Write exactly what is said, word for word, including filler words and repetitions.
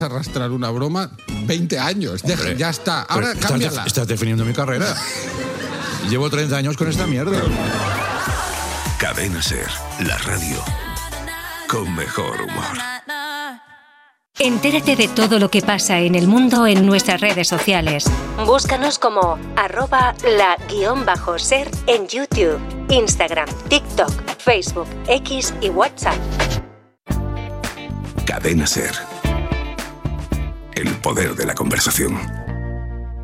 arrastrar una broma veinte años. Deja, Hombre, ya está. Ahora estás, cámbiala. Estás definiendo mi carrera. Llevo treinta años con esta mierda. Cadena Ser, la radio con mejor humor. Entérate de todo lo que pasa en el mundo en nuestras redes sociales. Búscanos como arroba la guión bajo ser en YouTube, Instagram, TikTok, Facebook, X y WhatsApp. Cadena Ser. El poder de la conversación.